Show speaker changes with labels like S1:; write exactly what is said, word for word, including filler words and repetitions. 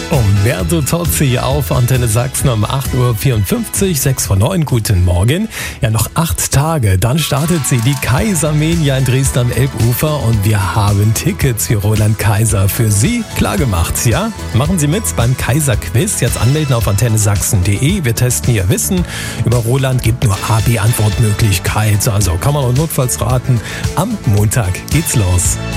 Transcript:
S1: Umberto Tozzi auf Antenne Sachsen um acht Uhr vierundfünfzig, sechs vor neun. Guten Morgen. Ja, noch acht Tage, dann startet sie, die Kaisermania in Dresden am Elbufer, und wir haben Tickets für Roland Kaiser für Sie klargemacht. Ja, machen Sie mit beim Kaiser-Quiz. Jetzt anmelden auf antenne sachsen punkt de. Wir testen Ihr Wissen. Über Roland gibt nur A B Antwortmöglichkeit. Also kann man auch notfalls raten. Am Montag geht's los.